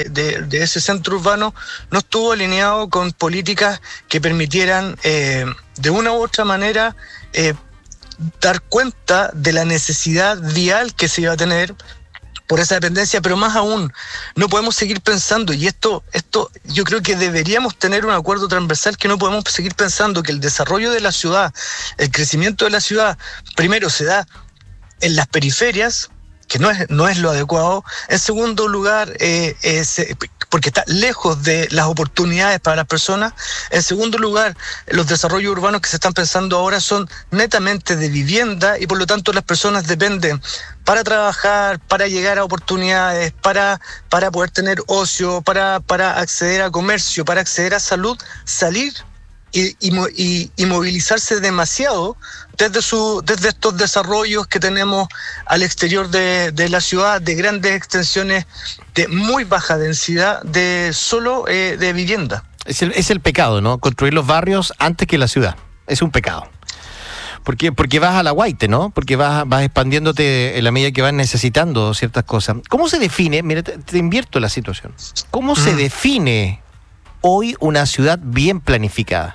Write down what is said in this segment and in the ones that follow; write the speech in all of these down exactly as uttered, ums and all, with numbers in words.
de, de ese centro urbano no estuvo alineado con políticas que permitieran eh, de una u otra manera eh, dar cuenta de la necesidad vial que se iba a tener por esa dependencia, pero más aún, no podemos seguir pensando, y esto, esto yo creo que deberíamos tener un acuerdo transversal, que no podemos seguir pensando que el desarrollo de la ciudad, el crecimiento de la ciudad, primero se da en las periferias, que no es, no es lo adecuado. En segundo lugar, eh, es, porque está lejos de las oportunidades para las personas. En segundo lugar, los desarrollos urbanos que se están pensando ahora son netamente de vivienda, y por lo tanto las personas dependen para trabajar, para llegar a oportunidades, para, para poder tener ocio, para, para acceder a comercio, para acceder a salud, salir y, y, y, y movilizarse demasiado desde, su, desde estos desarrollos que tenemos al exterior de, de la ciudad, de grandes extensiones, de muy baja densidad, de solo eh, de vivienda. Es el, es el pecado, ¿no? Construir los barrios antes que la ciudad. Es un pecado. Porque, porque vas a la guaite, ¿no? Porque vas, vas expandiéndote en la medida que vas necesitando ciertas cosas. ¿Cómo se define? Mira, te, te invierto la situación. ¿Cómo mm. se define hoy una ciudad bien planificada?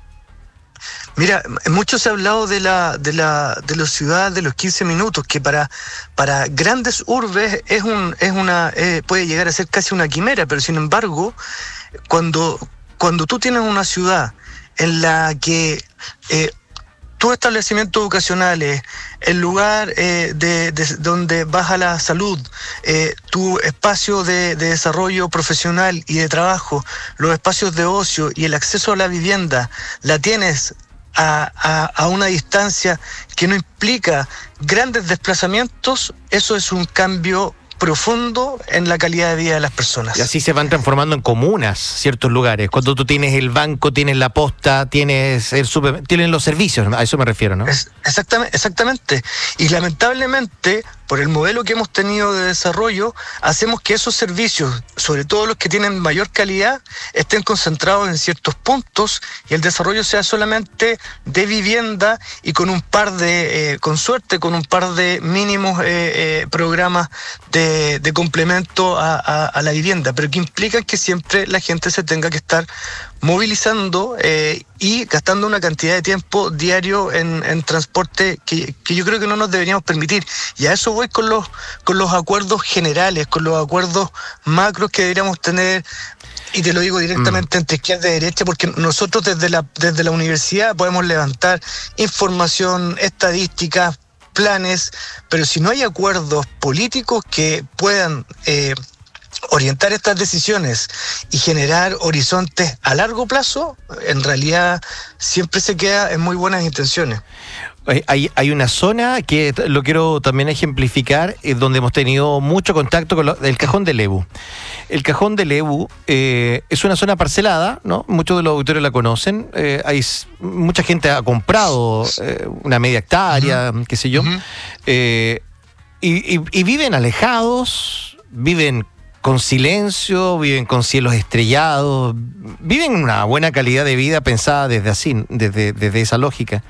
Mira, mucho se ha hablado de la de la de la ciudad de los quince minutos, que para para grandes urbes es un es una eh, puede llegar a ser casi una quimera, pero sin embargo, cuando cuando tú tienes una ciudad en la que eh, tus establecimientos educacionales, el lugar eh, de, de donde vas a la salud, eh, tu espacio de, de desarrollo profesional y de trabajo, los espacios de ocio y el acceso a la vivienda, la tienes a, a, a una distancia que no implica grandes desplazamientos, eso es un cambio profundo en la calidad de vida de las personas. Y así se van transformando en comunas ciertos lugares. Cuando tú tienes el banco, tienes la posta, tienes el super, tienes los servicios, a eso me refiero, ¿no? Es, exactamente, exactamente. Y lamentablemente, por el modelo que hemos tenido de desarrollo, hacemos que esos servicios, sobre todo los que tienen mayor calidad, estén concentrados en ciertos puntos, y el desarrollo sea solamente de vivienda y con un par de, eh, con suerte, con un par de mínimos eh, eh, programas de De, de complemento a, a, a la vivienda, pero que implican que siempre la gente se tenga que estar movilizando eh, y gastando una cantidad de tiempo diario en, en transporte que, que yo creo que no nos deberíamos permitir. Y a eso voy con los, con los acuerdos generales, con los acuerdos macros que deberíamos tener. Y te lo digo directamente mm. entre izquierda y derecha, porque nosotros desde la, desde la universidad podemos levantar información, estadísticas, planes, pero si no hay acuerdos políticos que puedan eh, orientar estas decisiones y generar horizontes a largo plazo, en realidad siempre se queda en muy buenas intenciones. Hay, hay una zona que lo quiero también ejemplificar, eh, donde hemos tenido mucho contacto con lo, el Cajón del Lebu. El Cajón del Lebu eh, es una zona parcelada, ¿no? Muchos de los auditores la conocen. Eh, hay mucha gente ha comprado eh, una media hectárea, uh-huh. qué sé yo, uh-huh. eh, y, y, y viven alejados, viven con silencio, viven con cielos estrellados, viven una buena calidad de vida pensada desde así, desde, desde esa lógica.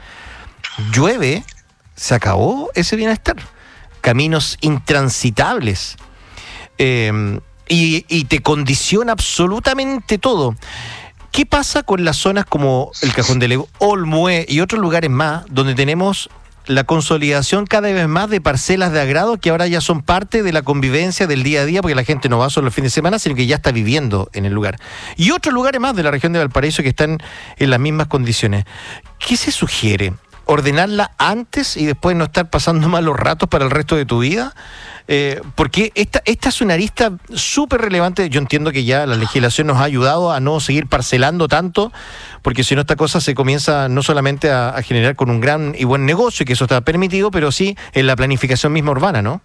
Llueve, se acabó ese bienestar. Caminos intransitables. Eh, y, y te condiciona absolutamente todo. ¿Qué pasa con las zonas como el Cajón del Lebu, Olmué y otros lugares más, donde tenemos la consolidación cada vez más de parcelas de agrado que ahora ya son parte de la convivencia del día a día, porque la gente no va solo el fin de semana, sino que ya está viviendo en el lugar? Y otros lugares más de la región de Valparaíso que están en las mismas condiciones. ¿Qué se sugiere? ¿Ordenarla antes y después no estar pasando malos ratos para el resto de tu vida? Eh, porque esta, esta es una arista súper relevante. Yo entiendo que ya la legislación nos ha ayudado a no seguir parcelando tanto, porque si no esta cosa se comienza no solamente a, a generar con un gran y buen negocio, y que eso está permitido, pero sí en la planificación misma urbana, ¿no?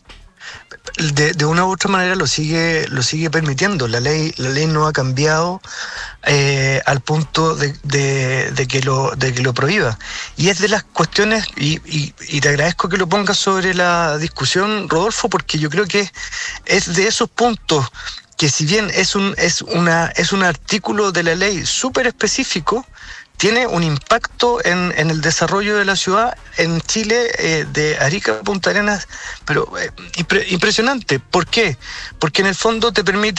De, de una u otra manera lo sigue lo sigue permitiendo. La ley la ley no ha cambiado eh, al punto de, de, de que lo de que lo prohíba, y es de las cuestiones, y, y, y te agradezco que lo pongas sobre la discusión, Rodolfo, porque yo creo que es de esos puntos que, si bien es un es una es un artículo de la ley súper específico, tiene un impacto en, en el desarrollo de la ciudad en Chile, eh, de Arica a Punta Arenas, pero eh, impre, impresionante. ¿Por qué? Porque en el fondo te permite